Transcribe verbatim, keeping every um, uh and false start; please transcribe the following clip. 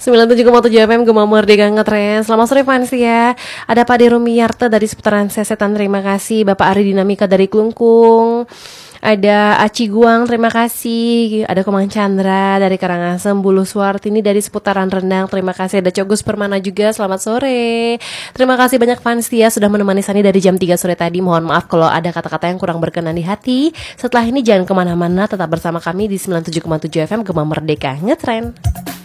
sembilan puluh tujuh koma tujuh F M Gema Merdeka Ngetren. Selamat sore fans ya. Ada Pak Derumiyarta dari seputaran Sesetan, terima kasih. Bapak Ari Dinamika dari Klungkung. Ada Aci Guang, terima kasih. Ada Komang Chandra dari Karangasem. Bulu Suartini dari seputaran Rendang, terima kasih. Ada Cogus Permana juga, selamat sore. Terima kasih banyak fans ya sudah menemani Sani dari jam tiga sore tadi. Mohon maaf kalau ada kata-kata yang kurang berkenan di hati. Setelah ini jangan kemana-mana, tetap bersama kami di sembilan puluh tujuh koma tujuh F M Gema Merdeka Ngetren.